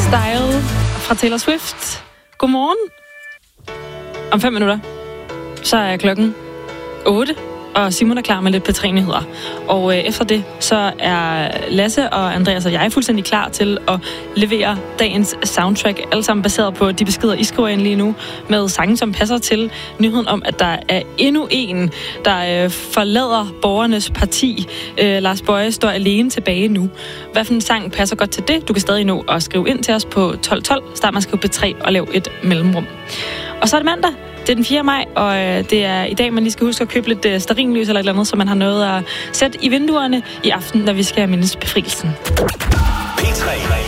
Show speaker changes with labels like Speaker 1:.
Speaker 1: Style fra Taylor Swift. Godmorgen. Om 5 minutter, så er klokken 8, og Simon er klar med lidt P3-nyheder. Og efter det, så er Lasse og Andreas og jeg fuldstændig klar til at levere dagens soundtrack. Alle sammen baseret på de beskeder, I skriver ind lige nu, med sange, som passer til nyheden om, at der er endnu en, der forlader borgernes parti. Lars Boje står alene tilbage nu. Hvad for en sang passer godt til det? Du kan stadig nå at skrive ind til os på 1212. Start med at skrive P3 og lav et mellemrum. Og så er det mandag. Det er den 4. maj, og det er i dag, man lige skal huske at købe lidt stearinlys eller et eller andet, så man har noget at sætte i vinduerne i aften, når vi skal mindes befrielsen.
Speaker 2: P3